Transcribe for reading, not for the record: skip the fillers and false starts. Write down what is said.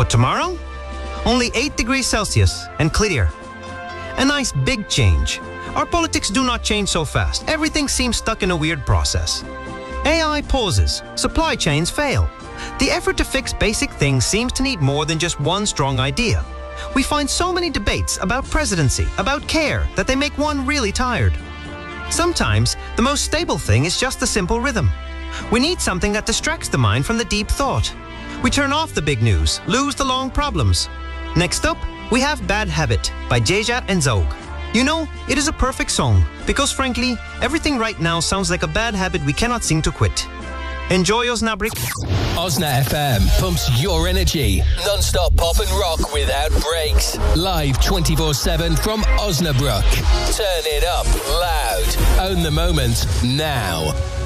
But tomorrow? Only 8 degrees Celsius and clear. A nice big change. Our politics do not change so fast. Everything seems stuck in a weird process. AI pauses. Supply chains fail. The effort to fix basic things seems to need more than just one strong idea. We find so many debates about presidency, about care, that they make one really tired. Sometimes, the most stable thing is just a simple rhythm. We need something that distracts the mind from the deep thought. We turn off the big news, lose the long problems. Next up, we have Bad Habit by Jejat and Zog. You know, it is a perfect song, because frankly, everything right now sounds like a bad habit we cannot seem to quit. Enjoy Osnabrück. Osna FM pumps your energy. Non-stop pop and rock without breaks. Live 24/7 from Osnabrück. Turn it up loud. Own the moment now.